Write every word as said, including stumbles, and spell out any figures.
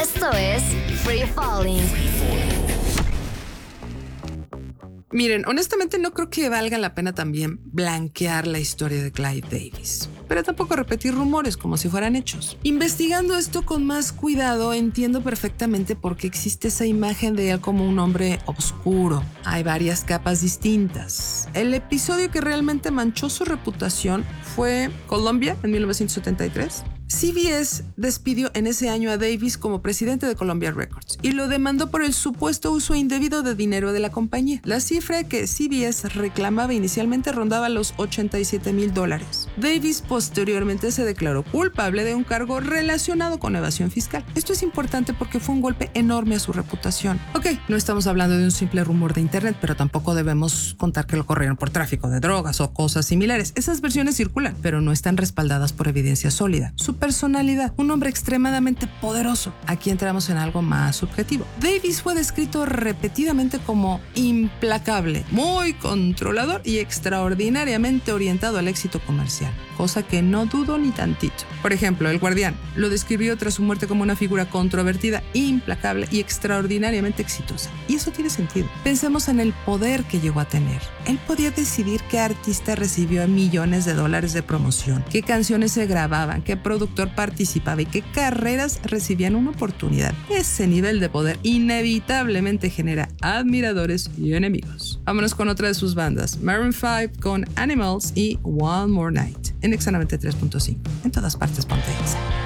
Esto es Free Falling. Miren, honestamente no creo que valga la pena también blanquear la historia de Clive Davis, pero tampoco repetir rumores como si fueran hechos. Investigando esto con más cuidado, entiendo perfectamente por qué existe esa imagen de él como un hombre oscuro. Hay varias capas distintas. El episodio que realmente manchó su reputación fue Columbia en mil novecientos setenta y tres. C B S despidió en ese año a Davis como presidente de Columbia Records y lo demandó por el supuesto uso indebido de dinero de la compañía. La cifra que C B S reclamaba inicialmente rondaba los ochenta y siete mil dólares. Davis posteriormente se declaró culpable de un cargo relacionado con evasión fiscal. Esto es importante porque fue un golpe enorme a su reputación. Ok, no estamos hablando de un simple rumor de internet, pero tampoco debemos contar que lo corrieron por tráfico de drogas o cosas similares. Esas versiones circulan, pero no están respaldadas por evidencia sólida. Su personalidad, un hombre extremadamente poderoso. Aquí entramos en algo más subjetivo. Davis fue descrito repetidamente como implacable, muy controlador y extraordinariamente orientado al éxito comercial, cosa que no dudo ni tantito. Por ejemplo, El Guardián lo describió tras su muerte como una figura controvertida, implacable y extraordinariamente exitosa. Y eso tiene sentido. Pensemos en el poder que llegó a tener. Él podía decidir qué artista recibió millones de dólares de promoción, qué canciones se grababan, qué productor participaba y qué carreras recibían una oportunidad. Ese nivel de poder inevitablemente genera admiradores y enemigos. Vámonos con otra de sus bandas, Maroon cinco con Animals y One More Night en Exa noventa y tres punto cinco. En todas partes ponte Exa.